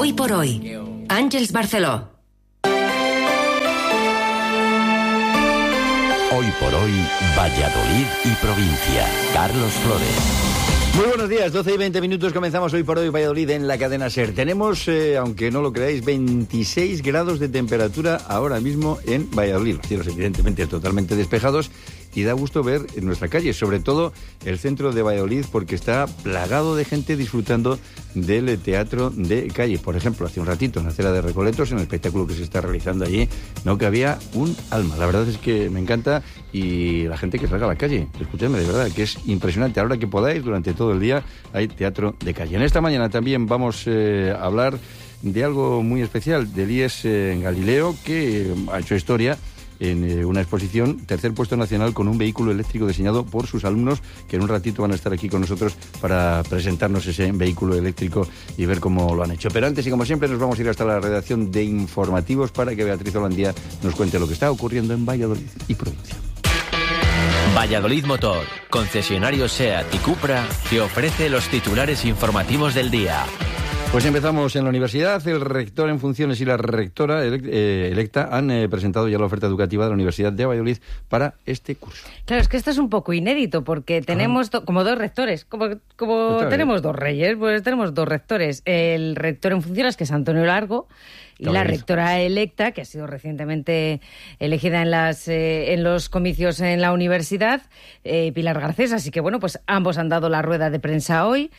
Hoy por hoy, Àngels Barceló. Hoy por hoy, Valladolid y provincia. Carlos Flores. Muy buenos días, 12 y 20 minutos, comenzamos Hoy por Hoy Valladolid en la cadena SER. Tenemos, aunque no lo creáis, 26 grados de temperatura ahora mismo en Valladolid. Los cielos evidentemente totalmente despejados y da gusto ver en nuestra calle, sobre todo el centro de Valladolid, porque está plagado de gente disfrutando del teatro de calle. Por ejemplo, hace un ratito en la acera de Recoletos, en el espectáculo que se está realizando allí, no cabía un alma. La verdad es que me encanta, y la gente que salga a la calle, escúchame, de verdad, que es impresionante. Ahora que podáis, durante todo el día hay teatro de calle. En esta mañana también vamos a hablar de algo muy especial, del IES en Galileo, que ha hecho historia en una exposición, tercer puesto nacional con un vehículo eléctrico diseñado por sus alumnos, que en un ratito van a estar aquí con nosotros para presentarnos ese vehículo eléctrico y ver cómo lo han hecho. Pero antes, y como siempre, nos vamos a ir hasta la redacción de informativos para que Beatriz Holandía nos cuente lo que está ocurriendo en Valladolid y provincia. Valladolid Motor, concesionario SEAT y Cupra, te ofrece los titulares informativos del día. Pues empezamos en la universidad. El rector en funciones y la rectora electa han presentado ya la oferta educativa de la Universidad de Valladolid para este curso. Claro, es que esto es un poco inédito porque tenemos como dos rectores, como tenemos dos reyes, pues tenemos dos rectores. El rector en funciones, que es Antonio Largo, y la rectora electa, que ha sido recientemente elegida en los comicios en la universidad, Pilar Garcés. Así que bueno, pues ambos han dado la rueda de prensa hoy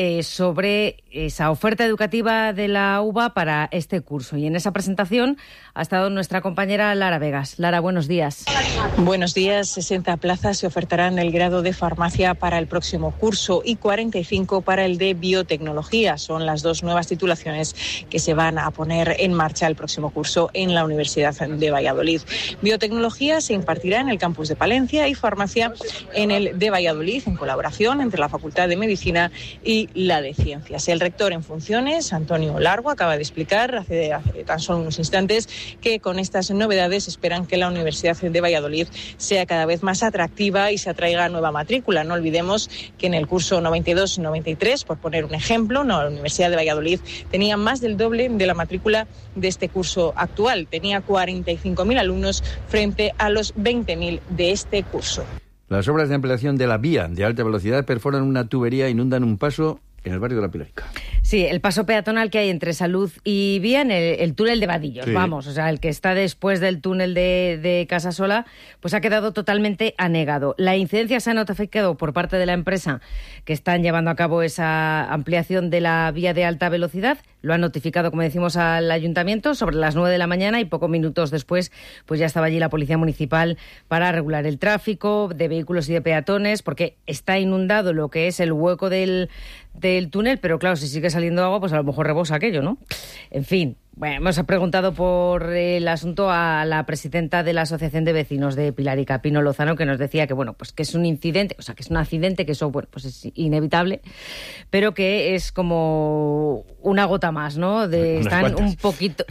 sobre esa oferta educativa de la UVA para este curso. Y en esa presentación ha estado nuestra compañera Lara Vegas. Lara, buenos días. Buenos días. 60 plazas se ofertarán el grado de farmacia para el próximo curso y 45 para el de biotecnología. Son las dos nuevas titulaciones que se van a poner en marcha el próximo curso en la Universidad de Valladolid. Biotecnología se impartirá en el campus de Palencia y farmacia en el de Valladolid, en colaboración entre la Facultad de Medicina y la de Ciencias. El rector en funciones, Antonio Largo, acaba de explicar hace tan solo unos instantes que con estas novedades esperan que la Universidad de Valladolid sea cada vez más atractiva y se atraiga nueva matrícula. No olvidemos que en el curso 92-93, por poner un ejemplo, la Universidad de Valladolid tenía más del doble de la matrícula de este curso actual. Tenía 45.000 alumnos frente a los 20.000 de este curso. Las obras de ampliación de la vía de alta velocidad perforan una tubería e inundan un paso en el barrio de La Pilarica. Sí, el paso peatonal que hay entre Salud y Vía, en el túnel de Vadillos, sí. Vamos, o sea, el que está después del túnel de Casasola, pues ha quedado totalmente anegado. La incidencia se ha notificado por parte de la empresa que están llevando a cabo esa ampliación de la vía de alta velocidad. Lo han notificado, como decimos, al ayuntamiento sobre las 9 de la mañana y pocos minutos después pues ya estaba allí la Policía Municipal para regular el tráfico de vehículos y de peatones, porque está inundado lo que es el hueco del túnel, pero claro, si sigue saliendo agua, pues a lo mejor rebosa aquello, ¿no? En fin, bueno, hemos preguntado por el asunto a la presidenta de la Asociación de Vecinos de Pilarica, Pino Lozano, que nos decía que, bueno, pues que es un incidente, o sea, que es un accidente, que eso, bueno, pues es inevitable, pero que es como una gota más, ¿no? Están un poquito...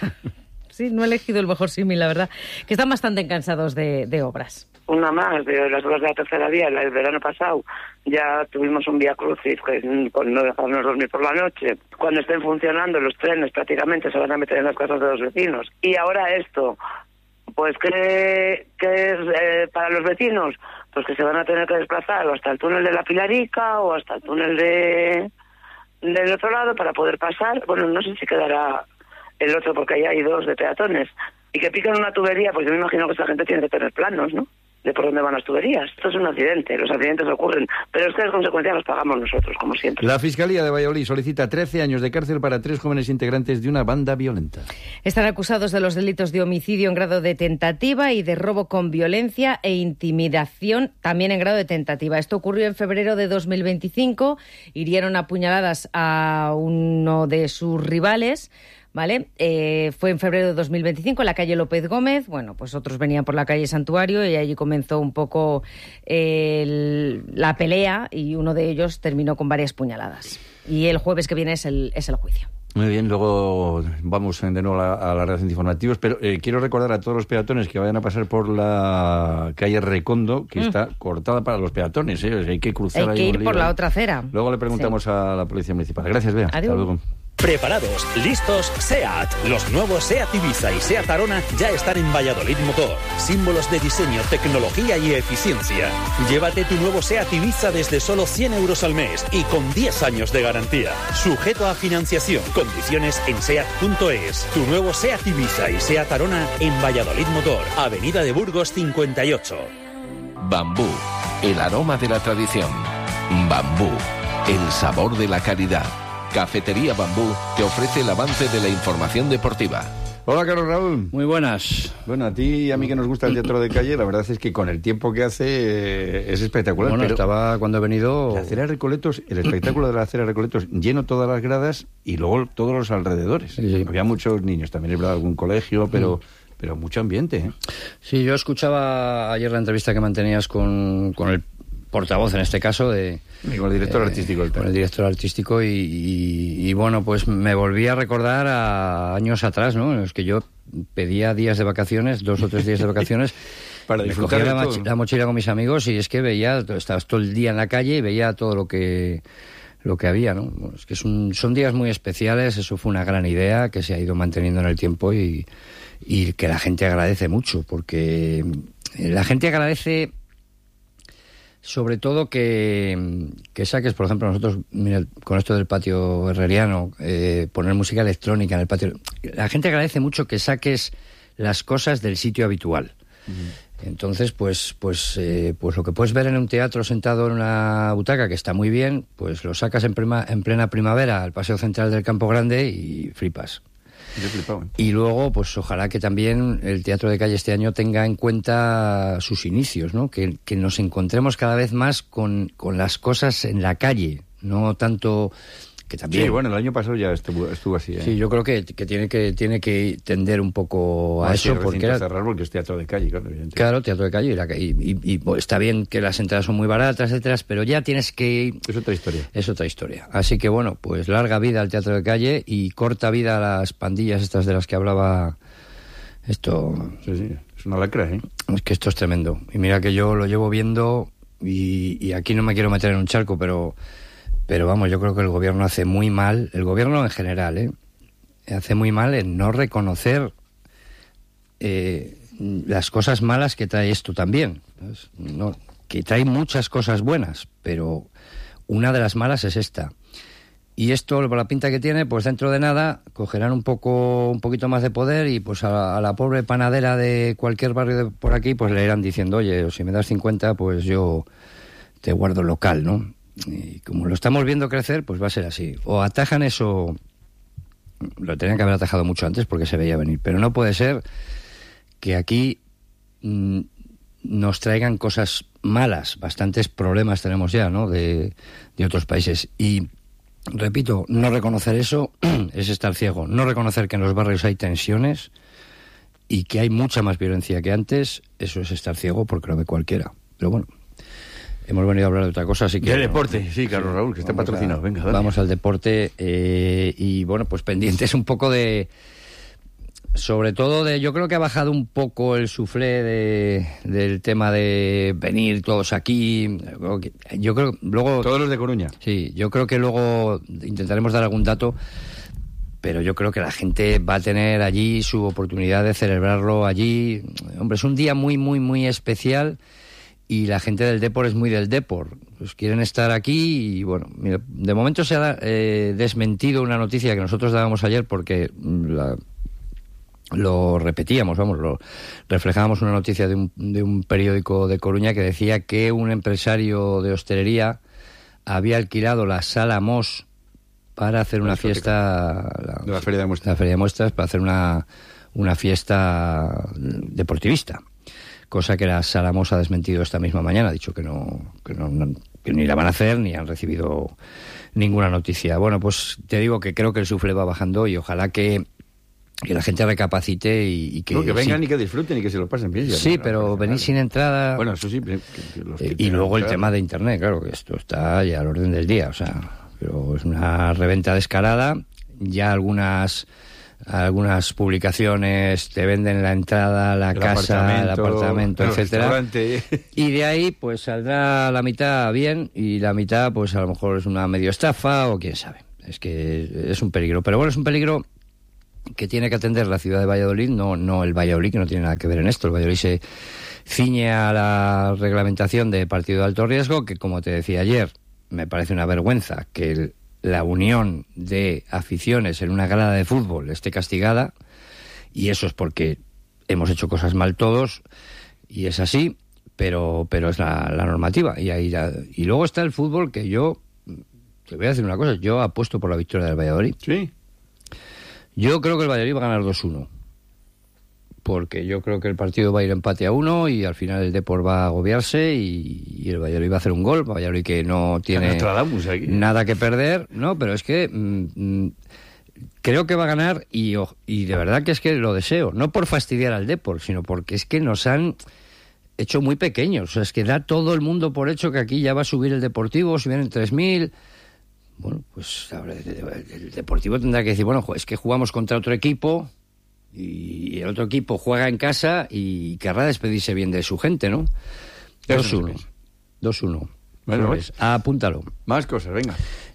Sí, no he elegido el mejor símil, la verdad, que están bastante cansados de obras. Una más de las obras de la tercera vía. El verano pasado ya tuvimos un vía crucis con no dejarnos dormir por la noche. Cuando estén funcionando los trenes prácticamente se van a meter en las casas de los vecinos. Y ahora esto, pues ¿qué es para los vecinos? Pues que se van a tener que desplazar o hasta el túnel de La Pilarica o hasta el túnel del otro lado para poder pasar. Bueno, no sé si quedará el otro porque ahí hay dos de peatones. Y que pican una tubería, pues yo me imagino que esta gente tiene que tener planos, ¿no? De por dónde van las tuberías. Esto es un accidente, los accidentes ocurren, pero es que las consecuencias las pagamos nosotros, como siempre. La Fiscalía de Valladolid solicita 13 años de cárcel para 3 jóvenes integrantes de una banda violenta. Están acusados de los delitos de homicidio en grado de tentativa y de robo con violencia e intimidación también en grado de tentativa. Esto ocurrió en febrero de 2025, hirieron a puñaladas a uno de sus rivales, ¿vale? Fue en febrero de 2025 en la calle López Gómez. Bueno, pues otros venían por la calle Santuario y allí comenzó un poco la pelea y uno de ellos terminó con varias puñaladas. Y el jueves que viene es el juicio. Muy bien, luego vamos de nuevo a la redacción de informativos, pero quiero recordar a todos los peatones que vayan a pasar por la calle Recondo, que está cortada para los peatones, hay que cruzar. Hay que ir por la otra acera. Luego le preguntamos a la Policía Municipal. Gracias, Bea. Adiós. Hasta luego. Preparados, listos, SEAT. Los nuevos SEAT Ibiza y SEAT Arona ya están en Valladolid Motor. Símbolos de diseño, tecnología y eficiencia. Llévate tu nuevo SEAT Ibiza desde solo 100 euros al mes y con 10 años de garantía. Sujeto a financiación. Condiciones en SEAT.es. Tu nuevo SEAT Ibiza y SEAT Arona en Valladolid Motor. Avenida de Burgos 58. Bambú, el aroma de la tradición. Bambú, el sabor de la calidad. Cafetería Bambú te ofrece el avance de la información deportiva. Hola, Carlos Raúl. Muy buenas. Bueno, a ti y a mí que nos gusta el teatro de calle, la verdad es que con el tiempo que hace es espectacular. Bueno, pero estaba cuando he venido... La Acera de Recoletos, el espectáculo de la Acera de Recoletos, lleno todas las gradas y luego todos los alrededores. Sí. Había muchos niños, también he hablado de algún colegio, pero mucho ambiente, ¿eh? Sí, yo escuchaba ayer la entrevista que mantenías con el portavoz, en este caso, con el director artístico. Con el director artístico y bueno, pues me volví a recordar a años atrás, ¿no? En los que yo pedía días de vacaciones, 2 o 3 días de vacaciones, para disfrutar me cogía la mochila con mis amigos y es que estabas todo el día en la calle y veía todo lo que había, ¿no? Bueno, es que son días muy especiales, eso fue una gran idea que se ha ido manteniendo en el tiempo y que la gente agradece mucho, porque la gente agradece sobre todo que saques, por ejemplo, nosotros, mira, con esto del patio herreriano, poner música electrónica en el patio, la gente agradece mucho que saques las cosas del sitio habitual. Entonces, pues lo que puedes ver en un teatro sentado en una butaca, que está muy bien, pues lo sacas en plena primavera al Paseo Central del Campo Grande y flipas. Yo flipaba. Y luego, pues ojalá que también el teatro de calle este año tenga en cuenta sus inicios, ¿no? Que nos encontremos cada vez más con las cosas en la calle, no tanto... Que también... Sí, bueno, el año pasado ya estuvo así, ¿eh? Sí, yo creo que tiene que tender un poco a eso, porque porque es teatro de calle, claro, evidentemente. Claro, teatro de calle, y está bien que las entradas son muy baratas, etcétera, pero ya tienes que... Es otra historia. Es otra historia. Así que bueno, pues larga vida al teatro de calle y corta vida a las pandillas estas de las que hablaba esto. Sí, es una lacra, ¿eh? Es que esto es tremendo. Y mira que yo lo llevo viendo y aquí no me quiero meter en un charco, pero vamos, yo creo que el gobierno hace muy mal, el gobierno en general, hace muy mal en no reconocer las cosas malas que trae esto también. No, que trae muchas cosas buenas, pero una de las malas es esta. Y esto, por la pinta que tiene, pues dentro de nada cogerán un poquito más de poder y pues a la pobre panadera de cualquier barrio de por aquí, pues le irán diciendo, oye, si me das 50, pues yo te guardo el local, ¿no? Y como lo estamos viendo crecer, pues va a ser así. O atajan eso, lo tenían que haber atajado mucho antes porque se veía venir, pero no puede ser que aquí nos traigan cosas malas. Bastantes problemas tenemos ya, ¿no? De otros países. Y repito, no reconocer eso es estar ciego. No reconocer que en los barrios hay tensiones y que hay mucha más violencia que antes, eso es estar ciego porque lo ve cualquiera. Pero bueno, hemos venido a hablar de otra cosa, así que... De deporte, sí, Carlos Raúl, que está patrocinado. Venga, dale. Vamos al deporte y bueno, pues pendientes un poco de... Sobre todo yo creo que ha bajado un poco el suflé del tema de venir todos aquí. Yo creo que luego... Todos los de Coruña. Sí, yo creo que luego intentaremos dar algún dato, pero yo creo que la gente va a tener allí su oportunidad de celebrarlo allí. Hombre, es un día muy, muy, muy especial. Y la gente del Depor es muy del Depor. Pues quieren estar aquí y, bueno, mira, de momento se ha desmentido una noticia que nosotros dábamos ayer porque lo repetíamos, lo reflejábamos una noticia de un periódico de Coruña que decía que un empresario de hostelería había alquilado la Sala Mos para hacer una fiesta... La Feria de Muestras. La Feria de Muestras, para hacer una fiesta deportivista. Cosa que la Sala Mos ha desmentido esta misma mañana, ha dicho que ni la van a hacer ni han recibido ninguna noticia. Bueno, pues te digo que creo que el suflé va bajando y ojalá que la gente recapacite y que... No, que vengan y que disfruten y que se lo pasen bien. Sí, pero venir sin entrada... Bueno, eso sí. Y luego el tema de Internet, claro, que esto está ya al orden del día, o sea, pero es una reventa descarada. Ya algunas publicaciones te venden la entrada, la casa, el apartamento, etcétera. Y de ahí pues saldrá la mitad bien y la mitad pues a lo mejor es una medio estafa o quién sabe. Es que es un peligro. Pero bueno, es un peligro que tiene que atender la ciudad de Valladolid, no el Valladolid, que no tiene nada que ver en esto. El Valladolid se ciñe a la reglamentación de partido de alto riesgo, que, como te decía ayer, me parece una vergüenza que la unión de aficiones en una grada de fútbol esté castigada, y eso es porque hemos hecho cosas mal todos, y es así, pero es la normativa. Y luego está el fútbol, que yo te voy a decir una cosa, yo apuesto por la victoria del Valladolid. Sí. Yo creo que el Valladolid va a ganar 2-1. Porque yo creo que el partido va a ir empate a 1 y al final el Depor va a agobiarse y el Valladolid va a hacer un gol. Valladolid que no tiene nada que perder, ¿no? Pero es que creo que va a ganar y de verdad que es que lo deseo. No por fastidiar al Depor, sino porque es que nos han hecho muy pequeños. O sea, es que da todo el mundo por hecho que aquí ya va a subir el Deportivo, si vienen 3.000... Bueno, pues ahora el Deportivo tendrá que decir, bueno, es que jugamos contra otro equipo y el otro equipo juega en casa y querrá despedirse bien de su gente, ¿no? 2-1. 2-1. Bueno, pues apúntalo. Más cosas, venga.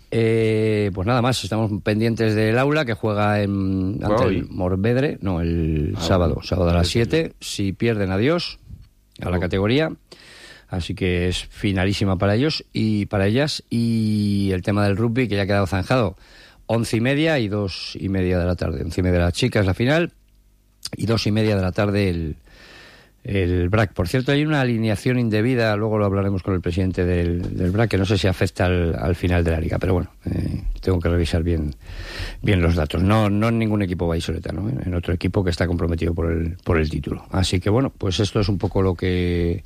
Pues nada más, estamos pendientes del Aula, que juega ante el Morvedre, el sábado a las 7. Si pierden, adiós a la categoría. Así que es finalísima para ellos y para ellas. Y el tema del rugby, que ya ha quedado zanjado, 11:30 y 2:30 de la tarde. 11:30 de las chicas la final y 2:30 de la tarde el BRAC. Por cierto, hay una alineación indebida, luego lo hablaremos con el presidente del BRAC, que no sé si afecta al final de la liga, pero bueno, tengo que revisar bien los datos. No en ningún equipo vallisoletano, en otro equipo que está comprometido por el título. Así que bueno, pues esto es un poco lo que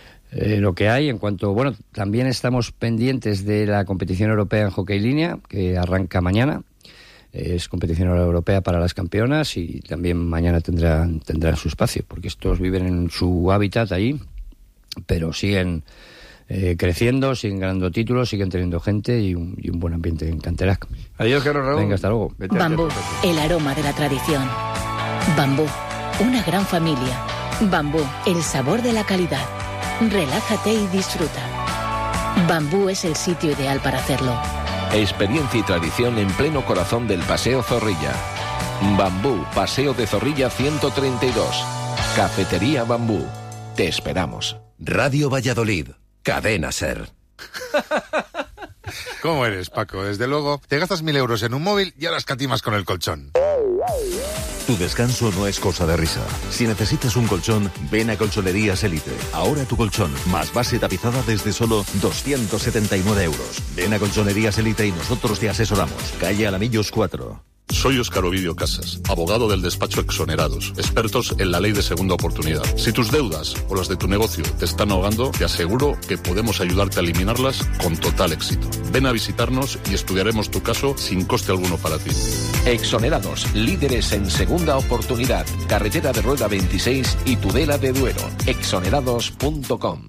hay en cuanto... Bueno, también estamos pendientes de la competición europea en hockey línea, que arranca mañana. Es competición europea para las campeonas y también mañana tendrán su espacio, porque estos viven en su hábitat ahí, pero siguen creciendo, siguen ganando títulos, siguen teniendo gente y un buen ambiente en Canterac. Adiós, Carlos Raúl. Venga, hasta luego. Bambú, el aroma de la tradición. Bambú, una gran familia. Bambú, el sabor de la calidad. Relájate y disfruta. Bambú es el sitio ideal para hacerlo. Experiencia y tradición en pleno corazón del Paseo Zorrilla. Bambú, Paseo de Zorrilla 132. Cafetería Bambú. Te esperamos. Radio Valladolid. Cadena SER. ¿Cómo eres, Paco? Desde luego, te gastas 1.000 euros en un móvil y ahora escatimas con el colchón. Tu descanso no es cosa de risa. Si necesitas un colchón, ven a Colchonerías Elite. Ahora tu colchón, más base tapizada desde solo 279 euros. Ven a Colchonerías Elite y nosotros te asesoramos. Calle Alamillos 4. Soy Óscar Ovidio Casas, abogado del despacho Exonerados, expertos en la ley de segunda oportunidad. Si tus deudas o las de tu negocio te están ahogando, te aseguro que podemos ayudarte a eliminarlas con total éxito. Ven a visitarnos y estudiaremos tu caso sin coste alguno para ti. Exonerados, líderes en segunda oportunidad. Carretera de Rueda 26 y Tudela de Duero. Exonerados.com.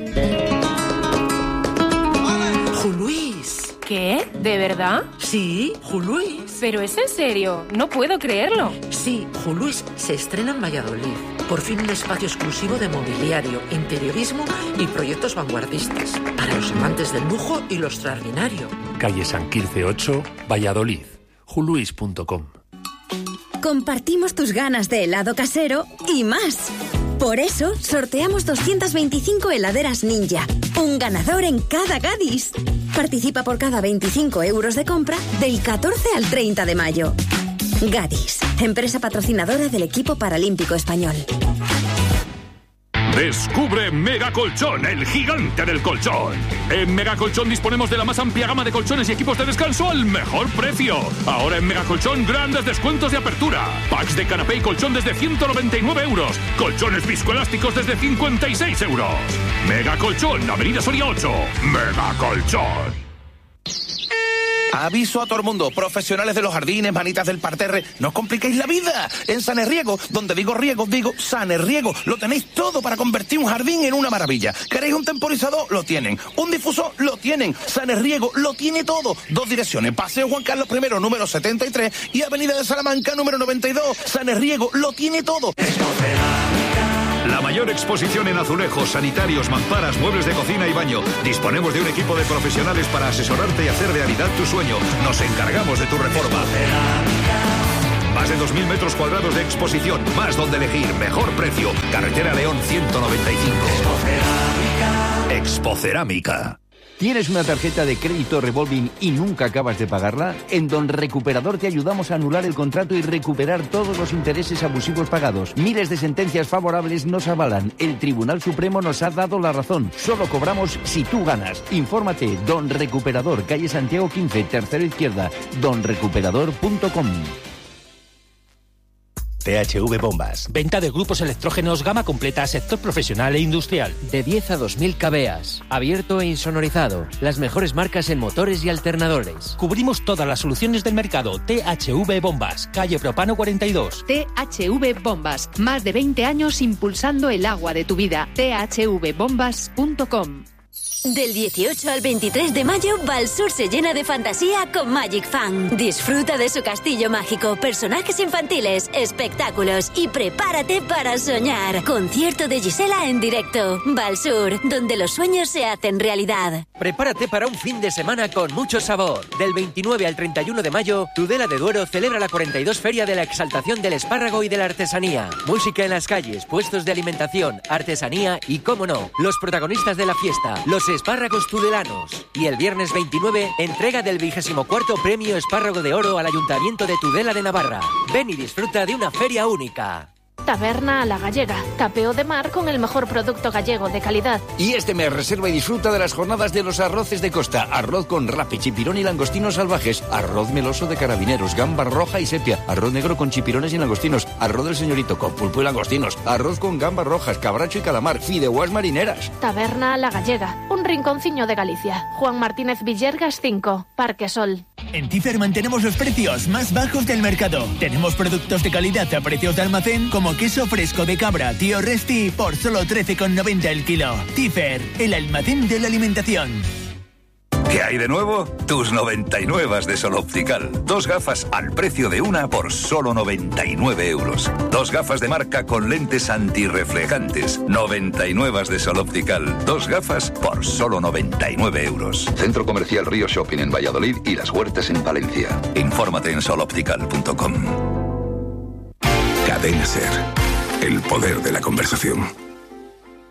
Juluís. ¿Qué? ¿De verdad? Sí, Juluís. Pero es en serio, no puedo creerlo. Sí, Juluís se estrena en Valladolid. Por fin un espacio exclusivo de mobiliario, interiorismo y proyectos vanguardistas. Para los amantes del lujo y lo extraordinario. Calle San Quirce 8, Valladolid. Juluís.com. Compartimos tus ganas de helado casero y más. Por eso, sorteamos 225 heladeras Ninja. Un ganador en cada Gadis. Participa por cada 25 euros de compra del 14 al 30 de mayo. Gadis, empresa patrocinadora del equipo paralímpico español. Descubre Mega Colchón, el gigante del colchón. En Mega Colchón disponemos de la más amplia gama de colchones y equipos de descanso al mejor precio. Ahora en Mega Colchón, grandes descuentos de apertura. Packs de canapé y colchón desde 199 euros. Colchones viscoelásticos desde 56 euros. Mega Colchón, Avenida Soria 8. Mega Colchón. Aviso a todo el mundo, profesionales de los jardines, manitas del parterre, no os compliquéis la vida. En Sanerriego, donde digo riego, digo Sanerriego, lo tenéis todo para convertir un jardín en una maravilla. ¿Queréis un temporizador? Lo tienen. ¿Un difusor? Lo tienen. Sanerriego lo tiene todo. 2 direcciones, Paseo Juan Carlos I, número 73 y Avenida de Salamanca, número 92. Sanerriego lo tiene todo. La mayor exposición en azulejos, sanitarios, mamparas, muebles de cocina y baño. Disponemos de un equipo de profesionales para asesorarte y hacer realidad tu sueño. Nos encargamos de tu reforma. Más de 2.000 metros cuadrados de exposición, más donde elegir, mejor precio. Carretera León 195. Expocerámica. ¿Tienes una tarjeta de crédito revolving y nunca acabas de pagarla? En Don Recuperador te ayudamos a anular el contrato y recuperar todos los intereses abusivos pagados. Miles de sentencias favorables nos avalan. El Tribunal Supremo nos ha dado la razón. Solo cobramos si tú ganas. Infórmate. Don Recuperador, calle Santiago 15, tercera izquierda. donrecuperador.com. THV Bombas. Venta de grupos electrógenos gama completa, sector profesional e industrial. De 10 a 2.000 kVA. Abierto e insonorizado. Las mejores marcas en motores y alternadores. Cubrimos todas las soluciones del mercado. THV Bombas. Calle Propano 42. THV Bombas. Más de 20 años impulsando el agua de tu vida. thvbombas.com. Del 18 al 23 de mayo, Valsur se llena de fantasía con Magic Fan. Disfruta de su castillo mágico, personajes infantiles, espectáculos y prepárate para soñar. Concierto de Gisela en directo. Valsur, donde los sueños se hacen realidad. Prepárate para un fin de semana con mucho sabor. Del 29 al 31 de mayo, Tudela de Duero celebra la 42 Feria de la Exaltación del Espárrago y de la Artesanía. Música en las calles, puestos de alimentación, artesanía y, cómo no, los protagonistas de la fiesta, los espárragos tudelanos. Y el viernes 29, entrega del 24º Premio Espárrago de Oro al Ayuntamiento de Tudela de Navarra. Ven y disfruta de una feria única. Taberna a la gallega. Tapeo de mar con el mejor producto gallego de calidad. Y este mes reserva y disfruta de las jornadas de los arroces de costa. Arroz con rape, chipirón y langostinos salvajes. Arroz meloso de carabineros, gamba roja y sepia. Arroz negro con chipirones y langostinos. Arroz del señorito con pulpo y langostinos. Arroz con gambas rojas, cabracho y calamar. Fideuás marineras. Taberna a la gallega. Un rinconciño de Galicia. Juan Martínez Villergas 5. Parque Sol. En Tifer mantenemos los precios más bajos del mercado. Tenemos productos de calidad a precios de almacén como queso fresco de cabra Tío Resti por solo 13,90 el kilo. Tifer, el almacén de la alimentación. ¿Qué hay de nuevo? Tus 99 de Sol Optical. 2 gafas al precio de una por solo 99 euros. 2 gafas de marca con lentes antirreflejantes. 99 de Sol Optical. 2 gafas por solo 99 euros. Centro Comercial Río Shopping en Valladolid y Las Huertas en Valencia. Infórmate en soloptical.com. Cadena SER. El poder de la conversación.